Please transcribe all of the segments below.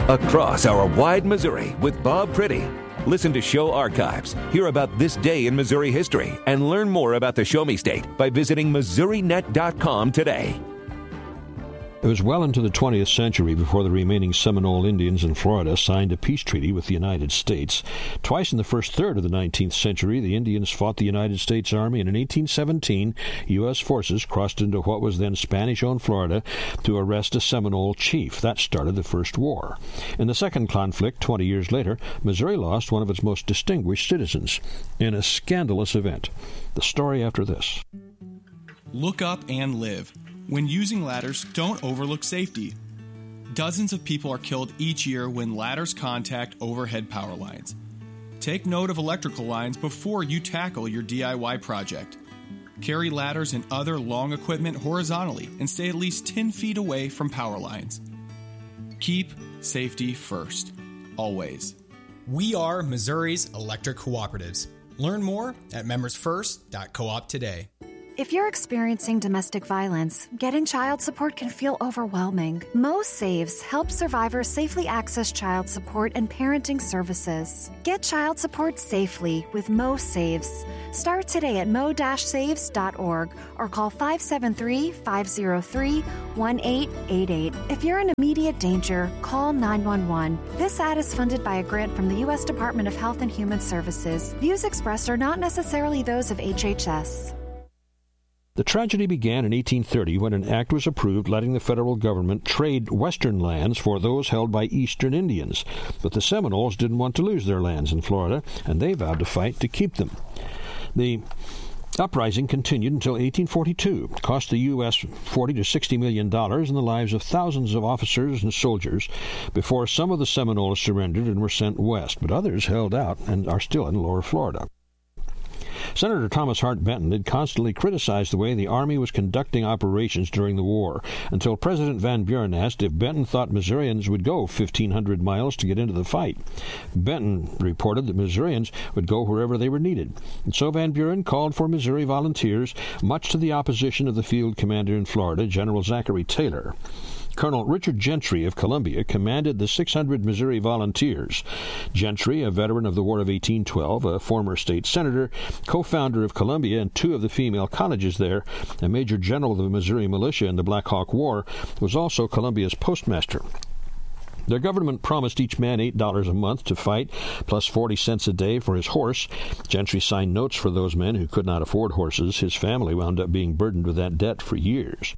Across Our Wide Missouri with Bob Pretty. Listen to show archives, hear about this day in Missouri history, and learn more about the Show Me State by visiting MissouriNet.com today. It was well into the 20th century before the remaining Seminole Indians in Florida signed a peace treaty with the United States. Twice in the first third of the 19th century, the Indians fought the United States Army, and in 1817, U.S. forces crossed into what was then Spanish-owned Florida to arrest a Seminole chief. That started the First War. In the second conflict, 20 years later, Missouri lost one of its most distinguished citizens in a scandalous event. The story after this. Look up and live. When using ladders, don't overlook safety. Dozens of people are killed each year when ladders contact overhead power lines. Take note of electrical lines before you tackle your DIY project. Carry ladders and other long equipment horizontally and stay at least 10 feet away from power lines. Keep safety first, always. We are Missouri's electric cooperatives. Learn more at membersfirst.coop today. If you're experiencing domestic violence, getting child support can feel overwhelming. Mo Saves helps survivors safely access child support and parenting services. Get child support safely with Mo Saves. Start today at mo-saves.org or call 573-503-1888. If you're in immediate danger, call 911. This ad is funded by a grant from the U.S. Department of Health and Human Services. Views expressed are not necessarily those of HHS. The tragedy began in 1830 when an act was approved letting the federal government trade western lands for those held by eastern Indians. But the Seminoles didn't want to lose their lands in Florida, and they vowed to fight to keep them. The uprising continued until 1842. It cost the U.S. $40 to $60 million in the lives of thousands of officers and soldiers before some of the Seminoles surrendered and were sent west, but others held out and are still in lower Florida. Senator Thomas Hart Benton had constantly criticized the way the Army was conducting operations during the war, until President Van Buren asked if Benton thought Missourians would go 1,500 miles to get into the fight. Benton reported that Missourians would go wherever they were needed, and so Van Buren called for Missouri volunteers, much to the opposition of the field commander in Florida, General Zachary Taylor. Colonel Richard Gentry of Columbia commanded the 600 Missouri Volunteers. Gentry, a veteran of the War of 1812, a former state senator, co-founder of Columbia and two of the female colleges there, a major general of the Missouri militia in the Black Hawk War, was also Columbia's postmaster. Their government promised each man $8 a month to fight, plus 40 cents a day for his horse. Gentry signed notes for those men who could not afford horses. His family wound up being burdened with that debt for years.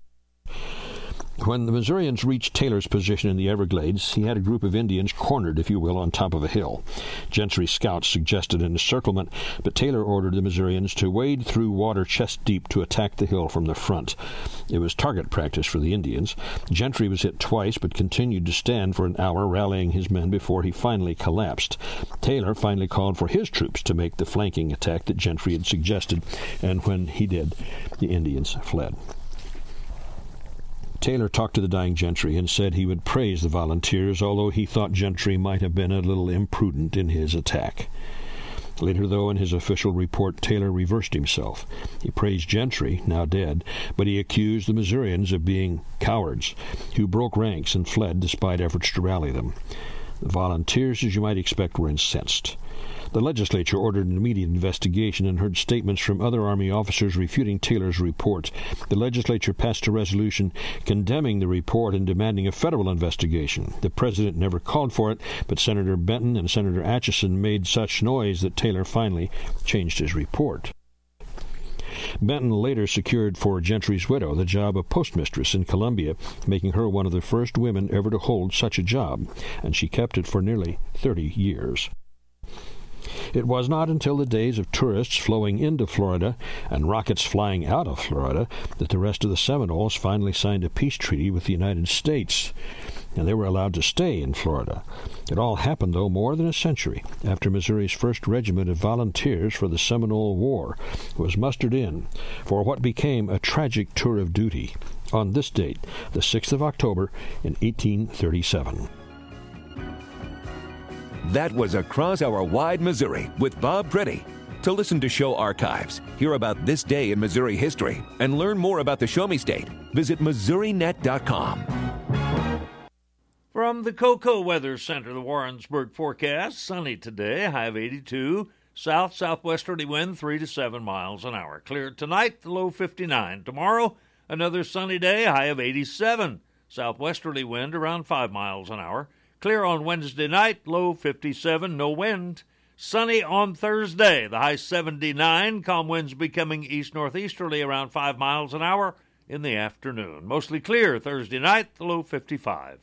When the Missourians reached Taylor's position in the Everglades, he had a group of Indians cornered, if you will, on top of a hill. Gentry's scouts suggested an encirclement, but Taylor ordered the Missourians to wade through water chest deep to attack the hill from the front. It was target practice for the Indians. Gentry was hit twice, but continued to stand for an hour, rallying his men before he finally collapsed. Taylor finally called for his troops to make the flanking attack that Gentry had suggested, and when he did, the Indians fled. Taylor talked to the dying Gentry and said he would praise the volunteers, although he thought Gentry might have been a little imprudent in his attack. Later, though, in his official report, Taylor reversed himself. He praised Gentry, now dead, but he accused the Missourians of being cowards who broke ranks and fled despite efforts to rally them. The volunteers, as you might expect, were incensed. The legislature ordered an immediate investigation and heard statements from other Army officers refuting Taylor's report. The legislature passed a resolution condemning the report and demanding a federal investigation. The president never called for it, but Senator Benton and Senator Atchison made such noise that Taylor finally changed his report. Benton later secured for Gentry's widow the job of postmistress in Columbia, making her one of the first women ever to hold such a job, and she kept it for nearly 30 years. It was not until the days of tourists flowing into Florida and rockets flying out of Florida that the rest of the Seminoles finally signed a peace treaty with the United States, and they were allowed to stay in Florida. It all happened, though, more than a century after Missouri's 1st Regiment of Volunteers for the Seminole War was mustered in for what became a tragic tour of duty on this date, the 6th of October in 1837. That was Across Our Wide Missouri with Bob Pretty. To listen to show archives, hear about this day in Missouri history, and learn more about the Show Me State, visit MissouriNet.com. For From the Cocoa Weather Center, the Warrensburg forecast, sunny today, high of 82. Southwesterly wind 3 to 7 miles an hour. Clear tonight, the low 59. Tomorrow, another sunny day, high of 87. Southwesterly wind around 5 miles an hour. Clear on Wednesday night, low 57, no wind. Sunny on Thursday, the high 79. Calm winds becoming east-northeasterly around 5 miles an hour in the afternoon. Mostly clear Thursday night, the low 55.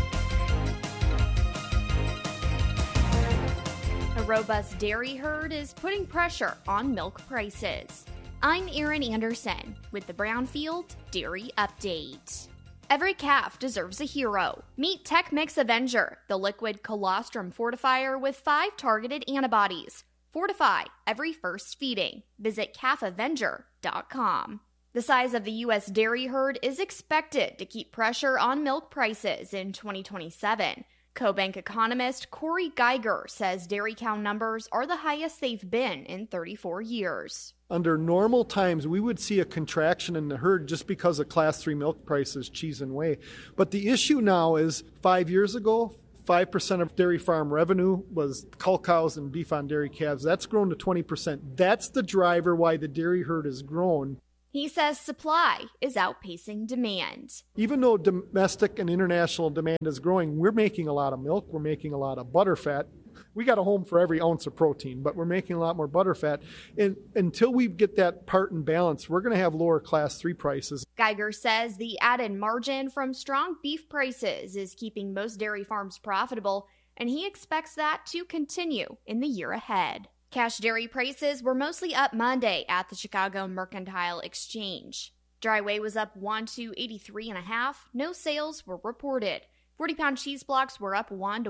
A robust dairy herd is putting pressure on milk prices. I'm Erin Anderson with the Brownfield Dairy Update. Every calf deserves a hero. Meet TechMix Avenger, the liquid colostrum fortifier with 5 targeted antibodies. Fortify every first feeding. Visit calfavenger.com. The size of the U.S. dairy herd is expected to keep pressure on milk prices in 2027. CoBank economist Corey Geiger says dairy cow numbers are the highest they've been in 34 years. Under normal times, we would see a contraction in the herd just because of Class 3 milk prices, cheese and whey. But the issue now is 5 years ago, 5% of dairy farm revenue was cull cows and beef on dairy calves. That's grown to 20%. That's the driver why the dairy herd has grown. He says supply is outpacing demand. Even though domestic and international demand is growing, we're making a lot of milk, we're making a lot of butter fat. We got a home for every ounce of protein, but we're making a lot more butter fat. And until we get that part in balance, we're going to have lower Class 3 prices. Geiger says the added margin from strong beef prices is keeping most dairy farms profitable, and he expects that to continue in the year ahead. Cash dairy prices were mostly up Monday at the Chicago Mercantile Exchange. Dry whey was up 1 to 83.5. No sales were reported. 40-pound cheese blocks were up 1 to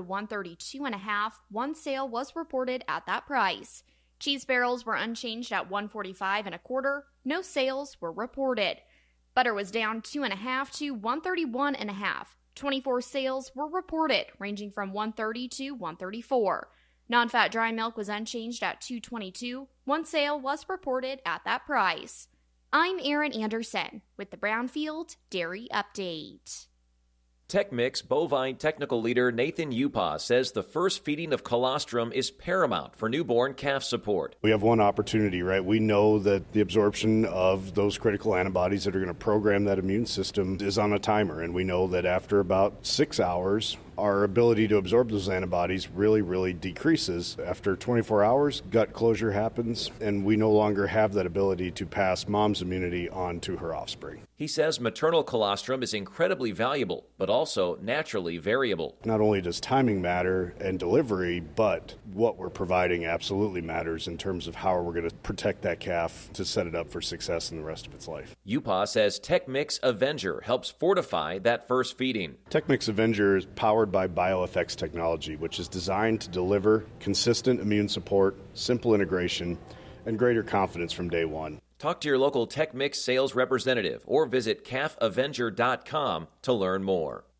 132.5. One sale was reported at that price. Cheese barrels were unchanged at 145.25. No sales were reported. Butter was down 2.5 to 131.5. 24 sales were reported, ranging from 130 to 134. Non-fat dry milk was unchanged at $2.22. One sale was reported at that price. I'm Erin Anderson with the Brownfield Dairy Update. TechMix bovine technical leader Nathan Upas says the first feeding of colostrum is paramount for newborn calf support. We have one opportunity, right? We know that the absorption of those critical antibodies that are going to program that immune system is on a timer, and we know that after about 6 hours, our ability to absorb those antibodies really decreases. After 24 hours, gut closure happens, and we no longer have that ability to pass mom's immunity on to her offspring. He says maternal colostrum is incredibly valuable, but also naturally variable. Not only does timing matter and delivery, but what we're providing absolutely matters in terms of how we're going to protect that calf to set it up for success in the rest of its life. Upas says TechMix Avenger helps fortify that first feeding. TechMix Avenger is powered by BioFX technology, which is designed to deliver consistent immune support, simple integration, and greater confidence from day one. Talk to your local TechMix sales representative or visit calfavenger.com to learn more.